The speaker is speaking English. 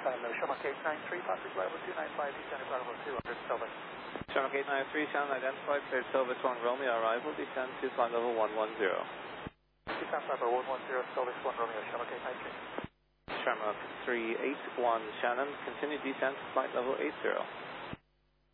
No, Sherlock 893, Patrick level 295, descend to level 200 Silver. Sherlock 893, Shannon identified, cleared Silver 1 Romeo, arrival, descend to flight level 110. Descend level 110, Silver 1 Romeo, Sherlock 893. Sherlock 381, Shannon, continue descent to flight level 80.